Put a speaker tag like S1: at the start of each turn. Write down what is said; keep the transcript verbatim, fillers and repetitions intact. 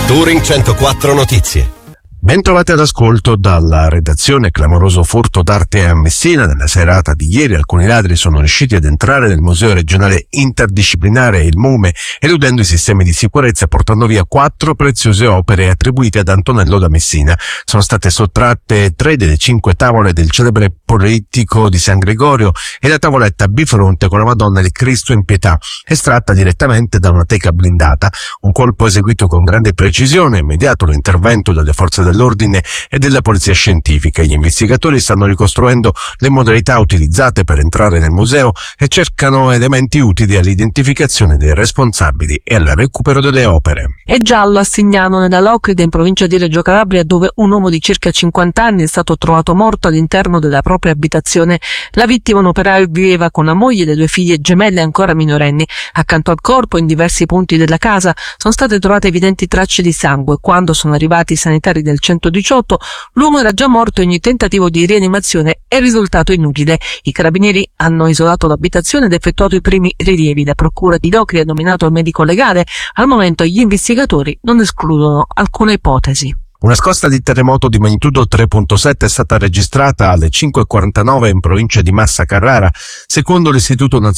S1: Touring centoquattro Notizie.
S2: Bentrovati all'ascolto dalla redazione. Clamoroso furto d'arte a Messina. Nella serata di ieri alcuni ladri sono riusciti ad entrare nel Museo Regionale Interdisciplinare il MUME, eludendo i sistemi di sicurezza e portando via quattro preziose opere attribuite ad Antonello da Messina. Sono state sottratte tre delle cinque tavole del celebre politico di San Gregorio e la tavoletta bifronte con la Madonna del Cristo in pietà, estratta direttamente da una teca blindata. Un colpo eseguito con grande precisione, immediato l'intervento delle forze dell'ordine e della polizia scientifica. Gli investigatori stanno ricostruendo le modalità utilizzate per entrare nel museo e cercano elementi utili all'identificazione dei responsabili e al recupero delle opere.
S3: È giallo a Signano, nella Locride, in provincia di Reggio Calabria, dove un uomo di circa cinquanta anni è stato trovato morto all'interno della propria abitazione. La vittima, un operaio, viveva con la moglie e le due figlie gemelle ancora minorenni. Accanto al corpo, in diversi punti della casa, sono state trovate evidenti tracce di sangue. Quando sono arrivati i sanitari del centodiciotto, l'uomo era già morto e ogni tentativo di rianimazione è risultato inutile. I carabinieri hanno isolato l'abitazione ed effettuato i primi rilievi. La procura di Locride ha nominato il medico legale. Al momento gli investigatori non escludono alcuna ipotesi.
S2: Una scossa di terremoto di magnitudo tre virgola sette è stata registrata alle cinque e quarantanove in provincia di Massa Carrara. Secondo l'Istituto Nazionale